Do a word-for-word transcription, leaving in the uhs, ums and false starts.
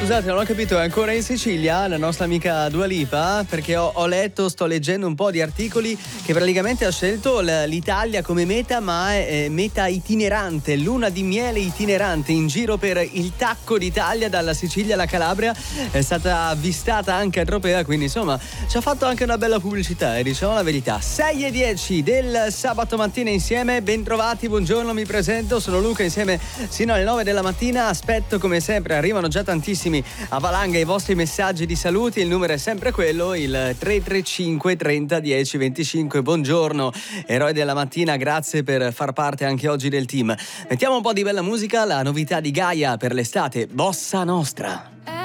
scusate, non ho capito, è ancora in Sicilia la nostra amica Dua Lipa? Perché ho, ho letto, sto leggendo un po' di articoli che praticamente ha scelto l- l'Italia come meta, ma è eh, meta itinerante, luna di miele itinerante in giro per il tacco d'Italia, dalla Sicilia alla Calabria. È stata avvistata anche a Tropea, quindi insomma ci ha fatto anche una bella pubblicità, e diciamo la verità. sei e dieci del sabato mattina insieme, bentrovati, buongiorno, mi presento, sono Luca, insieme sino alle nove della mattina. Aspetto come sempre, arrivano già tantissimi a valanga i vostri messaggi di saluti, il numero è sempre quello, il tre tre cinque trenta dieci venticinque. Buongiorno eroi della mattina, grazie per far parte anche oggi del team. Mettiamo un po' di bella musica, la novità di Gaia per l'estate, Bossa Nostra.